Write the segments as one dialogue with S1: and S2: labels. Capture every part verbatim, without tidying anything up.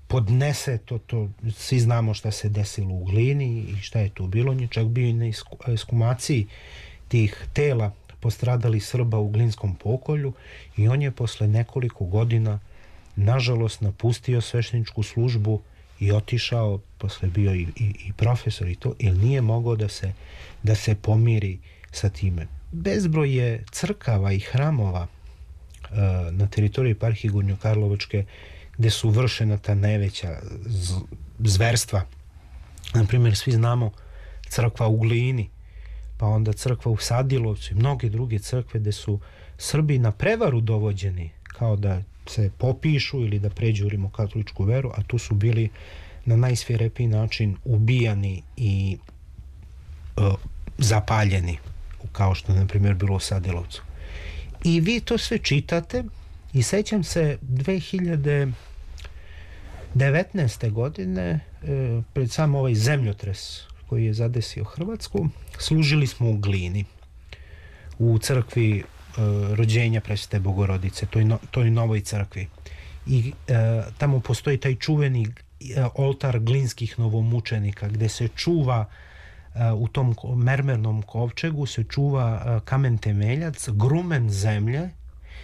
S1: podnese to, to, svi znamo šta se desilo u Glini i šta je tu bilo. On je čak bio i na ekshumaciji tih tela postradali Srba u Glinskom pokolju i on je posle nekoliko godina nažalost napustio svešteničku službu i otišao, posle bio i, i, i profesor i to, jer nije mogao da se, da se pomiri sa time. Bezbroj je crkava i hramova uh, na teritoriji eparhije Gornjokarlovačke gde su vršena ta najveća zverstva. Naprimjer, svi znamo crkva u Glini, pa onda crkva u Sadilovcu i mnoge druge crkve gde su Srbi na prevaru dovođeni kao da se popišu ili da pređu u rimokatoličku veru, a tu su bili na najsvirepiji način ubijani i uh, zapaljeni, kao što je na primjer bilo u Sadilovcu. I vi to sve čitate i sećam se dve hiljade devetnaeste. godine uh, pred sam ovaj zemljotres koji je zadesio Hrvatsku, služili smo u Glini u crkvi rođenja Presvete Bogorodice, toj, no, toj novoj crkvi. I e, tamo postoji taj čuveni e, oltar glinskih novomučenika gde se čuva e, u tom mermernom kovčegu se čuva e, kamen temeljac, grumen zemlje e,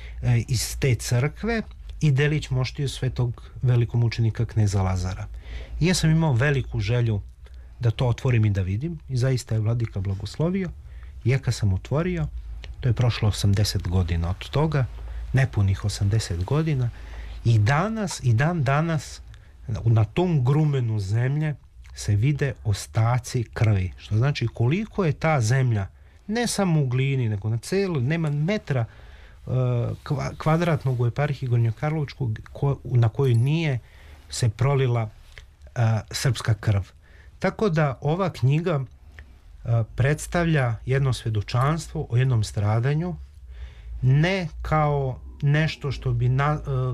S1: iz te crkve i delić moštiju svetog velikomučenika kneza Lazara. I ja sam imao veliku želju da to otvorim i da vidim i zaista je vladika blagoslovio i ja kad sam otvorio, to je prošlo osamdeset godina od toga, nepunih osamdeset godina i danas, i dan danas na tom grumenu zemlje se vide ostaci krvi, što znači koliko je ta zemlja ne samo u Glini, nego na celo, nema metra uh, kvadratnog u eparhiji Gornjokarlovačkog ko, na kojoj nije se prolila uh, srpska krv. Tako da ova knjiga predstavlja jedno svedočanstvo o jednom stradanju, ne kao nešto što bi na, uh,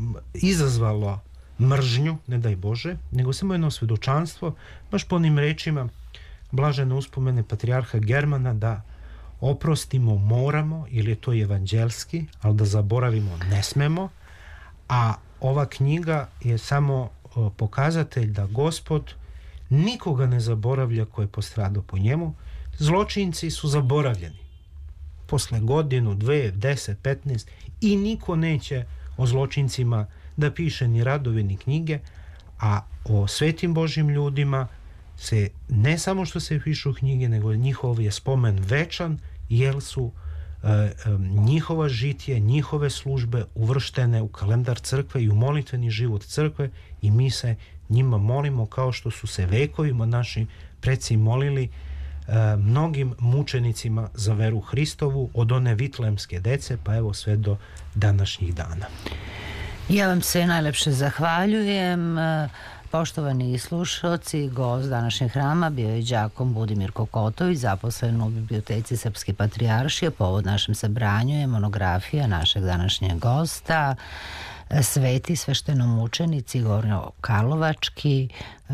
S1: izazvalo mržnju, ne daj Bože, nego samo jedno svedočanstvo, baš po onim rečima blažene uspomene patrijarha Germana, da oprostimo moramo, ili je to evanđelski, ali da zaboravimo ne smemo, a ova knjiga je samo uh, pokazatelj da Gospod nikoga ne zaboravlja ko je postradao po njemu. Zločinci su zaboravljeni posle godinu, dve, deset, petnaest i niko neće o zločincima da piše ni radove ni knjige, a o svetim Božjim ljudima se ne samo što se pišu knjige, nego njihov je spomen večan, jer su e, e, njihova žitije, njihove službe uvrštene u kalendar crkve i u molitveni život crkve i mi se njima molimo kao što su se vekovima naši preci molili e, mnogim mučenicima za veru Hristovu, od one vitlemske dece pa evo sve do današnjih dana.
S2: Ja vam se najlepše zahvaljujem. Poštovani slušalci, gost današnjeg hrama bio je đakon Budimir Kokotović, zaposlen u Biblioteci Srpske patrijaršije. Povod našem sabranju je monografija našeg današnjeg gosta, Sveti sveštenomučenici Gornjokarlovački.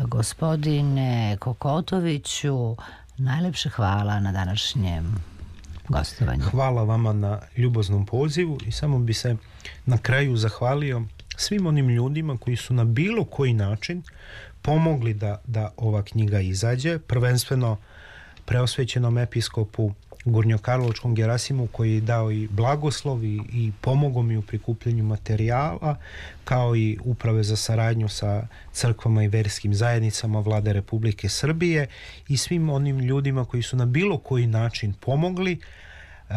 S2: Gospodine Kokotoviću, najlepše hvala na današnjem gostovanju.
S1: Hvala vama na ljubaznom pozivu i samo bi se na kraju zahvalio svim onim ljudima koji su na bilo koji način pomogli da, da ova knjiga izađe, prvenstveno preosvećenom episkopu Gornjokarlovačkom Gerasimu koji je dao i blagoslov i, i pomogao mi u prikupljanju materijala, kao i Uprave za saradnju sa crkvama i verskim zajednicama Vlade Republike Srbije i svim onim ljudima koji su na bilo koji način pomogli uh,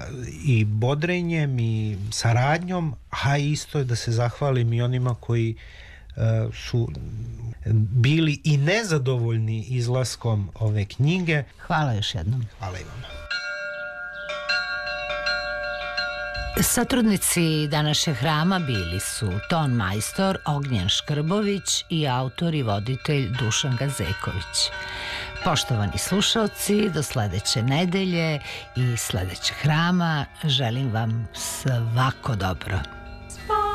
S1: i bodrenjem i saradnjom, a isto je da se zahvalim i onima koji uh, su bili i nezadovoljni izlaskom ove knjige.
S2: Hvala još jednom.
S1: Hvala i vama.
S2: Satrudnici današnjeg hrama bili su ton majstor Ognjen Škrbović i autor i voditelj Dušan Gazeković. Poštovani slušalci, do sledeće nedelje i sledećeg hrama želim vam svako dobro.